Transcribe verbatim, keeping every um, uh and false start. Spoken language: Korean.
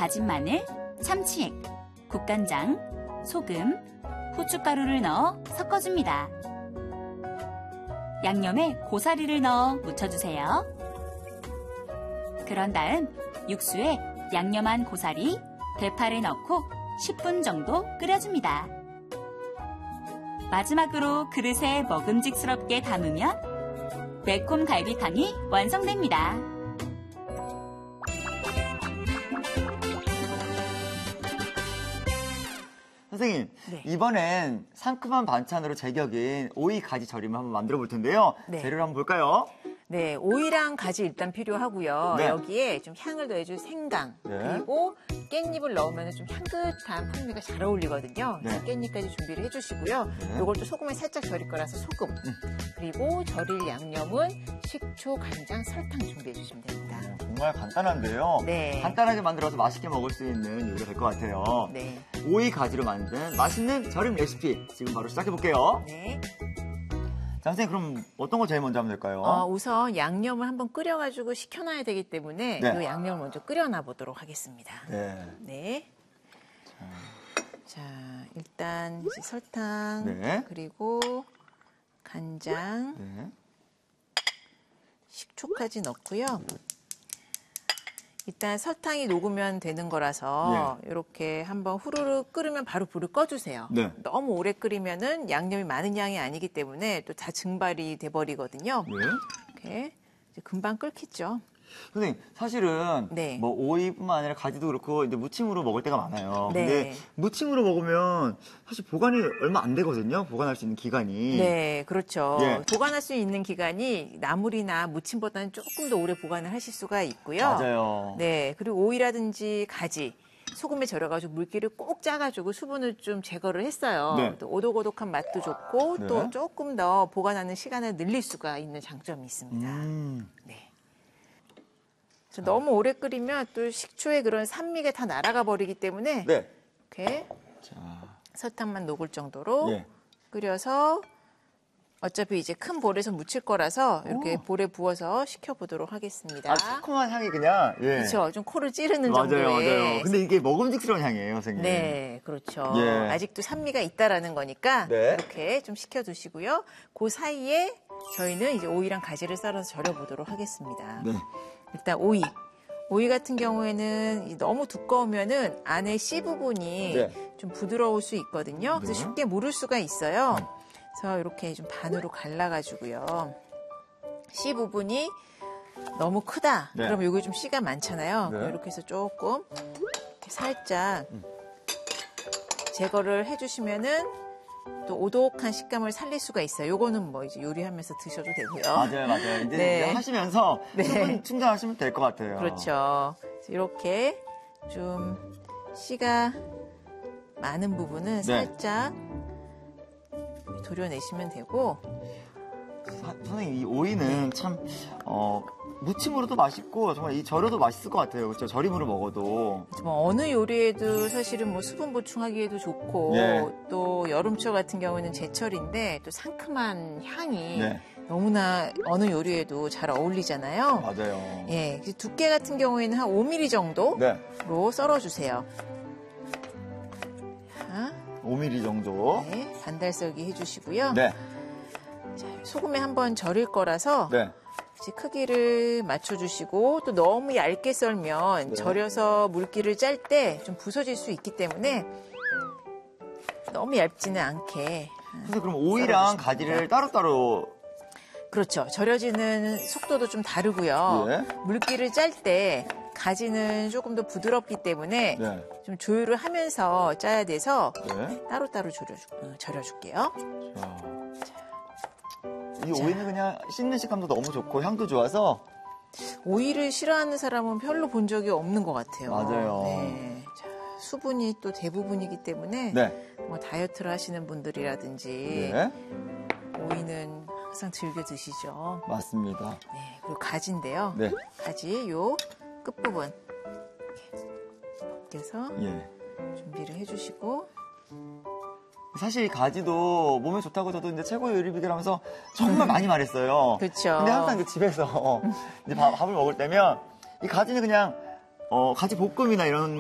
다진 마늘, 참치액, 국간장, 소금, 후춧가루를 넣어 섞어줍니다. 양념에 고사리를 넣어 묻혀주세요. 그런 다음 육수에 양념한 고사리, 대파를 넣고 십 분 정도 끓여줍니다. 마지막으로 그릇에 먹음직스럽게 담으면 매콤 갈비탕이 완성됩니다. 선생님, 네. 이번엔 상큼한 반찬으로 제격인 오이 가지 절임을 한번 만들어 볼 텐데요. 네. 재료를 한번 볼까요? 네, 오이랑 가지 일단 필요하고요. 네. 여기에 좀 향을 더해줄 생강, 네. 그리고 깻잎을 넣으면 좀 향긋한 풍미가 잘 어울리거든요. 네. 그래서 깻잎까지 준비를 해주시고요. 네. 이걸 또 소금에 살짝 절일 거라서 소금, 음. 그리고 절일 양념은 식초, 간장, 설탕 준비해 주시면 됩니다. 어, 정말 간단한데요. 네. 간단하게 만들어서 맛있게 먹을 수 있는 요리가 될 것 같아요. 네. 오이 가지로 만든 맛있는 절임 레시피 지금 바로 시작해 볼게요. 네. 자, 선생님 그럼 어떤 거 제일 먼저 하면 될까요? 어, 우선 양념을 한번 끓여가지고 식혀놔야 되기 때문에 네. 이 양념을 먼저 끓여놔 보도록 하겠습니다. 네. 네. 자, 일단 이제 설탕, 네. 그리고 간장, 네. 식초까지 넣고요. 일단 설탕이 녹으면 되는 거라서 이렇게 한번 후루룩 끓으면 바로 불을 꺼주세요. 네. 너무 오래 끓이면은 양념이 많은 양이 아니기 때문에 또 다 증발이 돼버리거든요. 네. 이렇게 이제 금방 끓겠죠. 선생님, 사실은 네. 뭐 오이뿐만 아니라 가지도 그렇고 이제 무침으로 먹을 때가 많아요. 네. 근데 무침으로 먹으면 사실 보관이 얼마 안 되거든요. 보관할 수 있는 기간이. 네, 그렇죠. 예. 보관할 수 있는 기간이 나물이나 무침보다는 조금 더 오래 보관을 하실 수가 있고요. 맞아요. 네, 그리고 오이라든지 가지, 소금에 절여가지고 물기를 꼭 짜가지고 수분을 좀 제거를 했어요. 네. 또 오독오독한 맛도 좋고 네. 또 조금 더 보관하는 시간을 늘릴 수가 있는 장점이 있습니다. 음. 네. 그래서 너무 오래 끓이면 또 식초의 그런 산미가 다 날아가 버리기 때문에 네. 이렇게 자. 설탕만 녹을 정도로 예. 끓여서 어차피 이제 큰 볼에서 무칠 거라서 이렇게 오. 볼에 부어서 식혀보도록 하겠습니다. 아, 새콤한 향이 그냥. 예. 그렇죠. 좀 코를 찌르는 맞아요, 정도의. 맞아요. 근데 이게 먹음직스러운 향이에요, 선생님. 네, 그렇죠. 예. 아직도 산미가 있다라는 거니까 네. 이렇게 좀 식혀두시고요. 그 사이에 저희는 이제 오이랑 가지를 썰어서 절여보도록 하겠습니다. 네. 일단 오이. 오이 같은 경우에는 너무 두꺼우면은 안에 씨 부분이 네. 좀 부드러울 수 있거든요. 그래서 네. 쉽게 무를 수가 있어요. 그래서 이렇게 좀 반으로 갈라가지고요. 씨 부분이 너무 크다. 네. 그럼 여기 좀 씨가 많잖아요. 네. 그럼 이렇게 해서 조금 이렇게 살짝 음. 제거를 해주시면은 또 오독한 식감을 살릴 수가 있어요. 요거는 뭐 이제 요리하면서 드셔도 되고요. 맞아요, 맞아요. 이제, 네. 이제 하시면서 네. 수분 충전하시면 될 것 같아요. 그렇죠. 그래서 이렇게 좀 씨가 많은 부분은 네. 살짝 도려내시면 되고. 사- 선생님, 이 오이는 참, 어, 무침으로도 맛있고, 정말 이 절여도 맛있을 것 같아요. 그렇죠? 절임으로 먹어도. 뭐 어느 요리에도 사실은 뭐 수분 보충하기에도 좋고 네. 또 여름철 같은 경우에는 제철인데 또 상큼한 향이 네. 너무나 어느 요리에도 잘 어울리잖아요. 맞아요. 예, 그래서 두께 같은 경우에는 한 오 밀리미터 정도로 네. 썰어주세요. 자, 오 밀리미터 정도. 네, 반달썰기 해주시고요. 네. 자, 소금에 한번 절일 거라서 네. 이제 크기를 맞춰주시고 또 너무 얇게 썰면 네. 절여서 물기를 짤 때 좀 부서질 수 있기 때문에 너무 얇지는 않게. 선생님, 그럼 오이랑 썰어주시면 가지를 됩니다. 따로따로. 그렇죠. 절여지는 속도도 좀 다르고요. 예. 물기를 짤 때 가지는 조금 더 부드럽기 때문에 네. 좀 조율을 하면서 짜야 돼서 네. 따로따로 절여줄, 어, 절여줄게요. 자. 이 오이는 그냥 씹는 식감도 너무 좋고, 향도 좋아서. 오이를 싫어하는 사람은 별로 본 적이 없는 것 같아요. 맞아요. 네. 자, 수분이 또 대부분이기 때문에 네. 뭐 다이어트를 하시는 분들이라든지 네. 오이는 항상 즐겨 드시죠. 맞습니다. 네, 그리고 가지인데요. 네. 가지 요 끝부분 이렇게 벗겨서 예. 준비를 해주시고. 사실 이 가지도 몸에 좋다고 저도 이제 최고의 요리비결하면서 정말 많이 말했어요. 그렇죠. 근데 항상 그 집에서 이제 밥, 밥을 먹을 때면 이 가지는 그냥 어, 가지 볶음이나 이런